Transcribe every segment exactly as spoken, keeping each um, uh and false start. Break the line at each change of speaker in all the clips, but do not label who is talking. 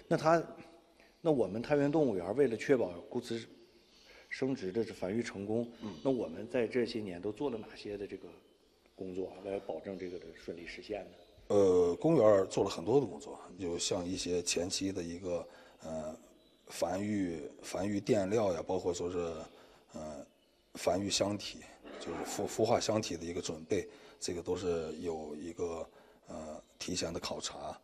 那它，那我们太原动物园为了确保孤雌生殖的繁育成功，嗯，那我们在这些年都做了哪些的这个工作来保证这个的顺利实现呢？
呃，公园做了很多的工作，就像一些前期的一个呃繁育繁育垫料呀，包括说是呃繁育箱体，就是孵孵化箱体的一个准备，这个都是有一个呃提前的考察。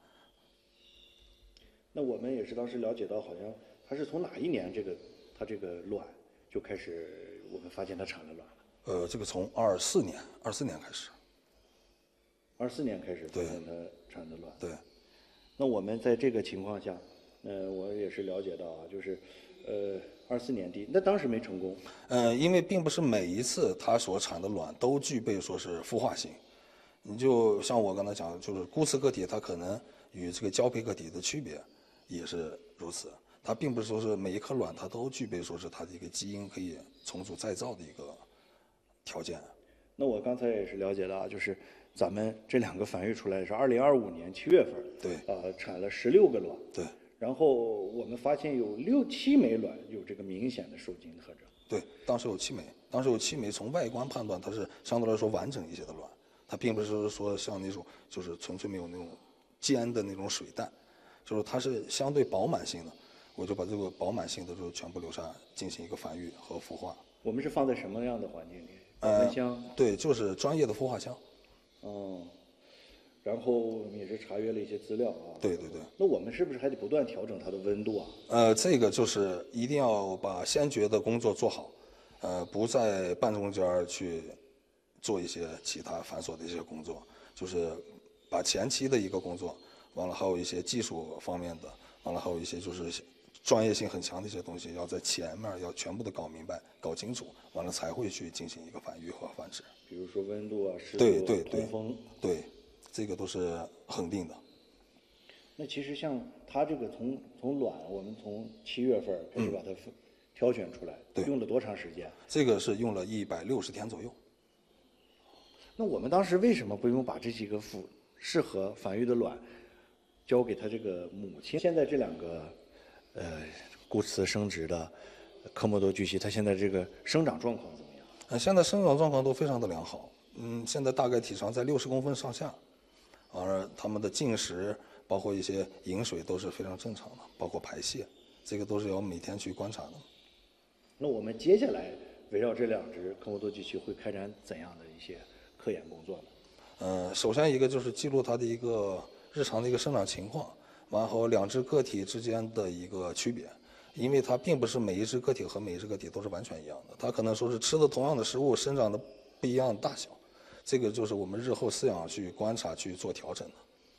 那我们也是当时了解到，好像它是从哪一年这个它这个卵就开始我们发现它产了卵了？
呃，这个从二四年二四年开始。
二四年开始发现它产的卵。
对。
那我们在这个情况下，呃，我也是了解到啊，就是，呃，二四年底，那当时没成功。
呃，因为并不是每一次它所产的卵都具备说是孵化性。你就像我刚才讲的，就是孤雌个体它可能与这个交配个体的区别也是如此。它并不是说是每一颗卵它都具备说是它的一个基因可以重组再造的一个条件。
那我刚才也是了解到，就是咱们这两个繁育出来是二零二五年七月份，
对，
呃，产了十六个卵，
对，
然后我们发现有六七枚卵有这个明显的受精特征，
对，当时有七枚，当时有七枚，从外观判断它是相对来说完整一些的卵，它并不是说像那种就是纯粹没有那种尖的那种水蛋，就是它是相对饱满性的，我就把这个饱满性的就全部留下进行一个繁育和孵化。
我们是放在什么样的环境里？保
呃
温箱？
对，就是专业的孵化箱。
哦，然后我们也是查阅了一些资料啊。
对对对。
那我们是不是还得不断调整它的温度啊？
呃，这个就是一定要把先决的工作做好，呃，不在半中间去做一些其他繁琐的一些工作，就是把前期的一个工作，完了还有一些技术方面的，完了还有一些就是专业性很强的一些东西，要在前面要全部的搞明白、搞清楚，完了才会去进行一个繁育和繁殖。
比如说温度啊、湿度、
对对对，
通风，
对，这个都是恒定的。
那其实像它这个从从卵，我们从七月份开始把它挑选出来，
对，
用了多长时间？
这个是用了一百六十天左右。
那我们当时为什么不用把这几个符适合繁育的卵交给它这个母亲？现在这两个呃孤雌生殖的科莫多巨蜥，它现在这个生长状况怎么样？
呃，现在生长状况都非常的良好，嗯，现在大概体长在六十公分上下，而它们的进食包括一些饮水都是非常正常的，包括排泄，这个都是要每天去观察的。
那我们接下来围绕这两只科莫多巨蜥会开展怎样的一些科研工作呢？
呃，首先一个就是记录它的一个日常的一个生长情况，然后两只个体之间的一个区别，因为它并不是每一只个体和每一只个体都是完全一样的，它可能说是吃的同样的食物，生长的不一样的大小，这个就是我们日后饲养去观察去做调整的。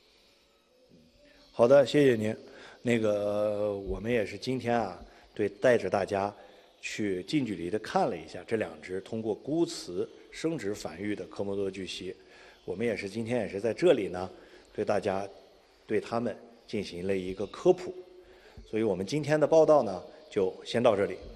好的，谢谢您。那个我们也是今天啊，对带着大家去近距离的看了一下这两只通过孤雌生殖繁育的科莫多巨蜥。我们也是今天也是在这里呢，对大家对它们进行了一个科普。所以我们今天的报道呢，就先到这里。